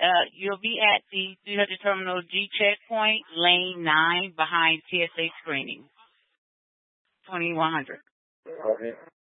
You'll be at the 300 Terminal G checkpoint, lane 9, behind TSA screening, 2100. Okay.